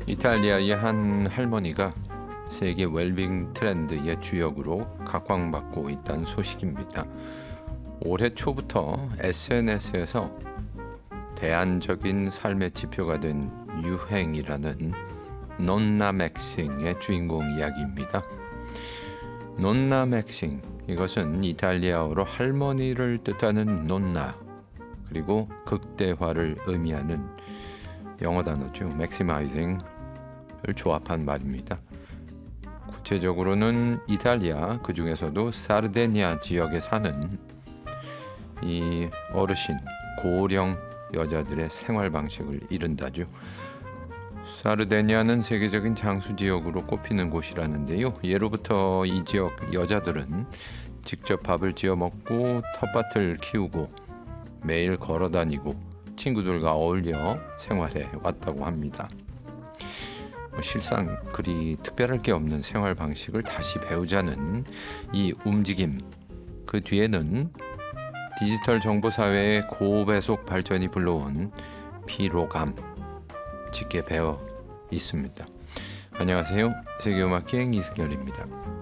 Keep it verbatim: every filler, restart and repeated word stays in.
이탈리아의 한 할머니가 세계 웰빙 트렌드의 주역으로 각광받고 있다는 소식입니다. 올해 초부터 에스엔에스에서 대안적인 삶의 지표가 된 유행이라는 논나 맥싱의 주인공 이야기입니다. 논나 맥싱, 이것은 이탈리아어로 할머니를 뜻하는 논나, 그리고 극대화를 의미하는 영어 단어죠. maximizing을 조합한 말입니다. 구체적으로는 이탈리아, 그 중에서도 사르데니아 지역에 사는 이 어르신, 고령 여자들의 생활 방식을 이른다죠. 사르데니아는 세계적인 장수 지역으로 꼽히는 곳이라는데요. 예로부터 이 지역 여자들은 직접 밥을 지어 먹고 텃밭을 키우고 매일 걸어 다니고 친구들과 어울려 생활해 왔다고 합니다. 뭐 실상 그리 특별할 게 없는 생활 방식을 다시 배우자는 이 움직임, 그 뒤에는 디지털 정보 사회의 고배속 발전이 불러온 피로감, 짙게 배어 있습니다. 안녕하세요. 세계음악기행 이승열입니다.